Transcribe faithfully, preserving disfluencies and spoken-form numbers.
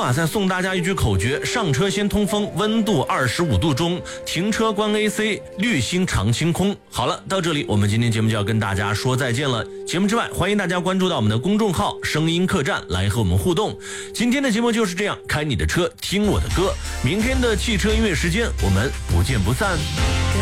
啊再送大家一句口诀：上车先通风，温度二十五度中，停车关 A C， 滤芯常清空。好了，到这里我们今天节目就要跟大家说再见了。节目之外，欢迎大家关注到我们的公众号声音客栈来和我们互动。今天的节目就是这样，开你的车听我的歌，明天的汽车音乐时间我们不见不散。